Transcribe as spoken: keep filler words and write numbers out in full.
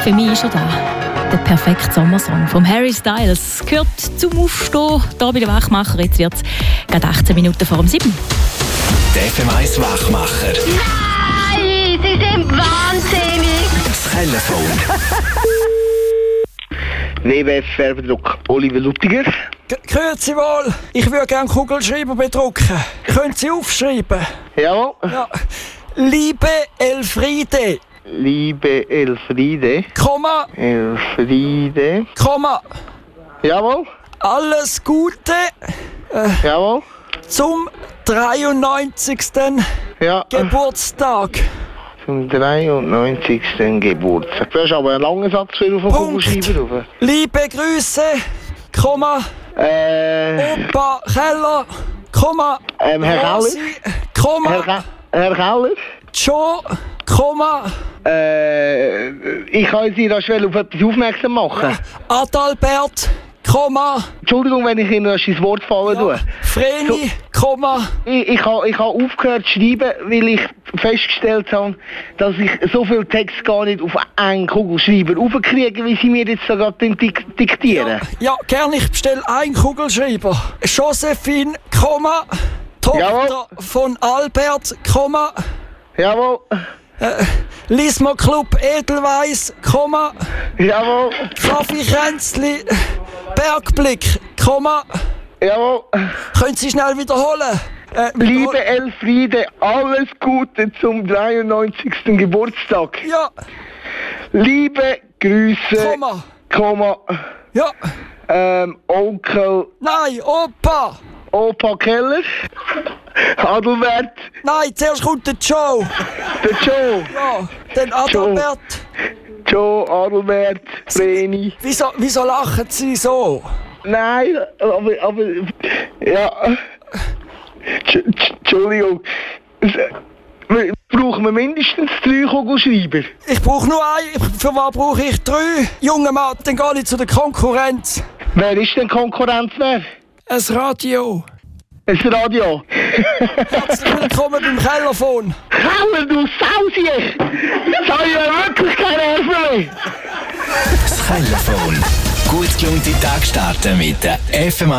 Für mich ist er da. Der perfekte Sommersong von Harry Styles gehört zum Aufstehen hier bei den Wachmacher. Jetzt wird es gerade achtzehn Minuten vor dem sieben. Der F M eins Wachmacher. Nein, Sie sind wahnsinnig. Das Telefon. Nebenwerbedruck Oliver Luttiger. Grüezi wohl, ich würde gerne Kugelschreiber bedrucken. Können Sie aufschreiben? Jawohl. Ja. Liebe Elfriede, Liebe Elfriede. Komma, Elfriede. Komma, Jawohl. alles Gute Jawohl. zum dreiundneunzigsten Ja. Geburtstag. Zum dreiundneunzigsten Geburtstag. Du hast aber einen langen Satz für auf den Punkt. Kugelschreiber drauf. Liebe Grüße, Komma, Äh, Opa Keller, Komma, ähm, Herr Keller. Rosi, Komma, Herr, Ke Herr Keller. Joe, Komma, Äh, ich kann Sie da schnell auf etwas aufmerksam machen. Adalbert, Komma, Entschuldigung, wenn ich Ihnen das ins Wort fallen tue. Vreni, Komma, Ich, ich habe ich ha aufgehört zu schreiben, weil ich festgestellt habe, dass ich so viel Text gar nicht auf einen Kugelschreiber raufkriege, wie Sie mir jetzt da gerade dik diktieren. ja, gern, ich bestelle einen Kugelschreiber. Josephine, Komma, Tochter Jawohl. von Albert, Komma, Jawohl, Lismo Club Edelweiss, Komma, jawohl, Kaffee Kränzli, Bergblick, Komma. jawohl. Können Sie schnell wiederholen? Äh, Liebe Elfriede, alles Gute zum dreiundneunzigsten Geburtstag. Ja, Liebe Grüße, Komma. Komma, Ja, ähm, Onkel, nein, Opa. Opa Keller, Adelbert, Nein, zuerst kommt der Joe. der Joe, Ja, dann Adalbert. Joe, Adelbert, Vreni. Wieso, wieso lachen Sie so? Nein, aber, aber, ja, Tsch- Tsch- Entschuldigung, wir- brauchen wir mindestens drei Kugelschreiber? Ich brauche nur einen. Für was brauche ich drei? Junge Mann, dann gehe ich zu der Konkurrenz. Wer ist denn Konkurrenz wer? Ein Radio. Ein Radio. Herzlich willkommen beim Kellerphon. Keller, du Sausiech! Jetzt habe ich ja wirklich keine Nerven mehr. Das Telefon. Gut gelohnte Tag starten mit der F M